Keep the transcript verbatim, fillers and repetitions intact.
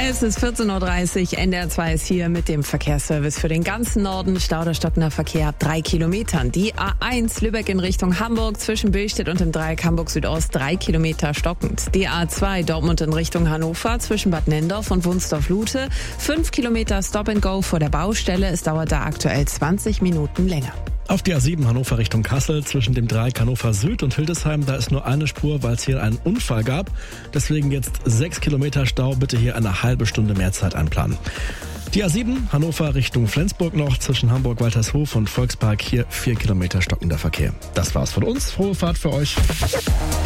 Es ist vierzehn Uhr dreißig, N D R zwei ist hier mit dem Verkehrsservice für den ganzen Norden. Stau oder stockender Verkehr ab drei Kilometern. Die A eins Lübeck in Richtung Hamburg zwischen Billstedt und dem Dreieck Hamburg Südost drei Kilometer stockend. Die A zwei Dortmund in Richtung Hannover zwischen Bad Nendorf und Wunsdorf-Lute fünf Kilometer Stop and Go vor der Baustelle. Es dauert da aktuell zwanzig Minuten länger. Auf die A sieben Hannover Richtung Kassel zwischen dem Dreieck Hannover Süd und Hildesheim, da ist nur eine Spur, weil es hier einen Unfall gab. Deswegen jetzt sechs Kilometer Stau, bitte hier eine halbe Stunde mehr Zeit einplanen. Die A sieben Hannover Richtung Flensburg noch zwischen Hamburg-Waltershof und Volkspark, hier vier Kilometer stockender Verkehr. Das war's von uns, frohe Fahrt für euch.